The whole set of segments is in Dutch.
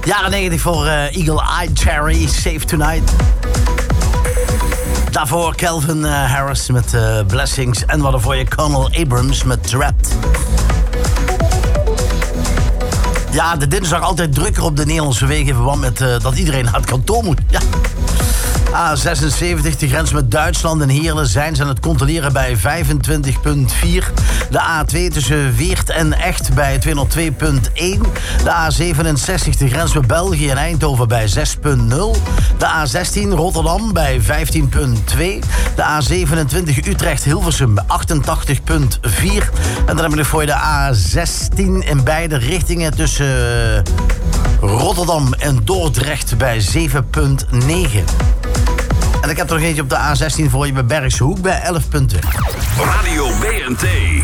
Jaren 90 voor Eagle Eye Cherry, Save Tonight. Daarvoor Calvin Harris met Blessings. En wat voor je Colonel Abrams met Trapped. Ja, de dinsdag altijd drukker op de Nederlandse wegen in verband met dat iedereen naar het kantoor moet. Ja. A76, de grens met Duitsland en Heerlen zijn ze aan het controleren bij 25,4. De A2 tussen Weert en Echt bij 202,1. De A67, de grens met België en Eindhoven bij 6,0. De A16 Rotterdam bij 15,2. De A27 Utrecht-Hilversum bij 88,4. En dan hebben we nog voor je de A16 in beide richtingen tussen Rotterdam en Dordrecht bij 7,9. En ik heb er nog eentje op de A16 voor je bij Bergse Hoek bij 11 punten. Radio BNT.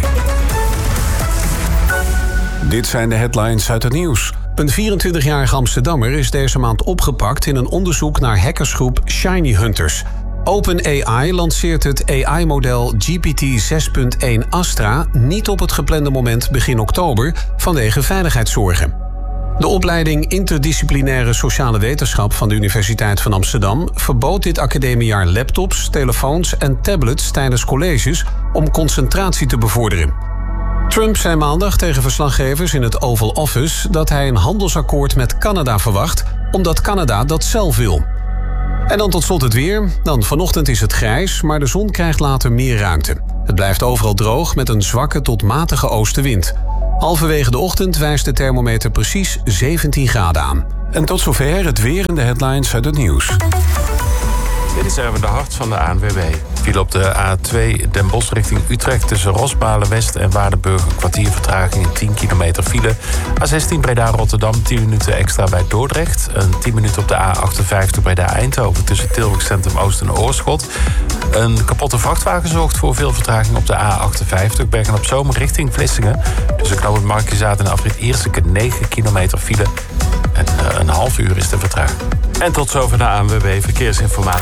Dit zijn de headlines uit het nieuws. Een 24-jarige Amsterdammer is deze maand opgepakt in een onderzoek naar hackersgroep Shiny Hunters. OpenAI lanceert het AI-model GPT 6.1 Astra niet op het geplande moment begin oktober vanwege veiligheidszorgen. De opleiding Interdisciplinaire Sociale Wetenschap van de Universiteit van Amsterdam verbood dit academiejaar laptops, telefoons en tablets tijdens colleges om concentratie te bevorderen. Trump zei maandag tegen verslaggevers in het Oval Office dat hij een handelsakkoord met Canada verwacht, omdat Canada dat zelf wil. En dan tot slot het weer. Dan vanochtend is het grijs, maar de zon krijgt later meer ruimte. Het blijft overal droog met een zwakke tot matige oostenwind. Halverwege de ochtend wijst de thermometer precies 17 graden aan. En tot zover het weer en de headlines uit het nieuws. Dit is even de hart van de ANWB. Viel op de A2 Den Bosch richting Utrecht tussen Rosmalen West en Waardenburg een kwartier vertraging in 10 kilometer file. A16 Breda-Rotterdam 10 minuten extra bij Dordrecht. Een 10 minuten op de A58 Breda-Eindhoven tussen Tilburg Centrum Oost en Oorschot. Een kapotte vrachtwagen zorgt voor veel vertraging op de A58 Bergen op Zoom richting Vlissingen. Tussen knooppunt Markizaat en afrit Ierseke 9 kilometer file. En een half uur is de vertraging. En tot zover de ANWB Verkeersinformatie.